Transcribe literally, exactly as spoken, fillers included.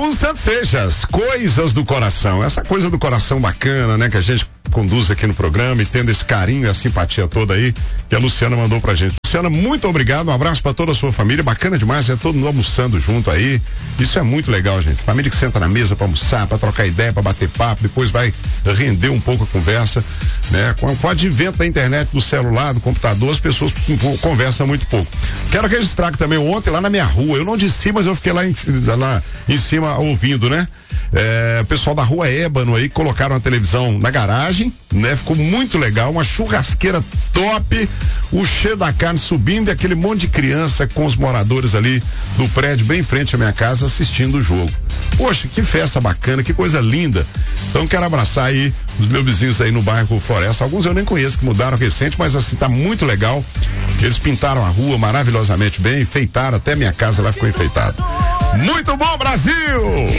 Silvio Santos Seixas, coisas do coração, essa coisa do coração bacana, né, que a gente conduz aqui no programa e tendo esse carinho e a simpatia toda aí que a Luciana mandou pra gente. Luciana, muito obrigado, um abraço pra toda a sua família, bacana demais, é todo mundo almoçando junto aí, isso é muito legal, gente, família que senta na mesa pra almoçar, pra trocar ideia, pra bater papo, depois vai render um pouco a conversa, né, com, com o advento da internet, do celular, do computador, as pessoas conversam muito pouco. Quero registrar que também ontem lá na minha rua, eu não desci, mas eu fiquei lá em, lá em cima ouvindo, né? É, o pessoal da Rua Ébano aí colocaram a televisão na garagem, né? Ficou muito legal, uma churrasqueira top, o cheiro da carne subindo e aquele monte de criança com os moradores ali do prédio bem em frente à minha casa assistindo o jogo. Poxa, que festa bacana, que coisa linda. Então quero abraçar aí os meus vizinhos aí no bairro Floresta, alguns eu nem conheço que mudaram recente, mas assim tá muito legal. Eles pintaram a rua maravilhosamente bem, enfeitaram, até minha casa lá ficou enfeitada. Muito bom, Brasil!